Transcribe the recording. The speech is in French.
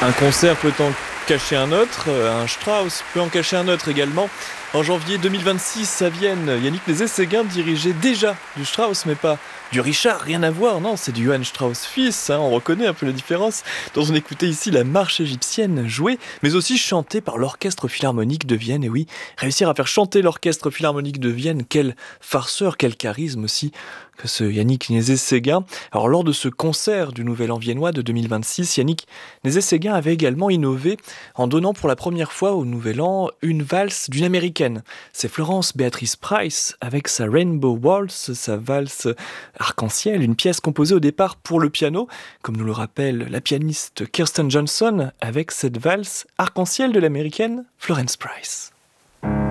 Un concert peut en cacher un autre, un Strauss peut en cacher un autre également. En janvier 2026 à Vienne, Yannick Nézet-Séguin dirigeait déjà du Strauss, mais pas du Richard, rien à voir, non, c'est du Johann Strauss fils, on reconnaît un peu la différence, dont on écoutait ici la marche égyptienne jouée, mais aussi chantée par l'Orchestre Philharmonique de Vienne, et oui, réussir à faire chanter l'Orchestre Philharmonique de Vienne, quel farceur, quel charisme aussi, que ce Yannick Nézet-Séguin. Alors lors de ce concert du Nouvel An viennois de 2026, Yannick Nézet-Séguin avait également innové en donnant pour la première fois au Nouvel An une valse d'une américaine. C'est Florence Beatrice Price avec sa Rainbow Waltz, sa valse arc-en-ciel, une pièce composée au départ pour le piano, comme nous le rappelle la pianiste Kirsten Johnson avec cette valse arc-en-ciel de l'américaine Florence Price.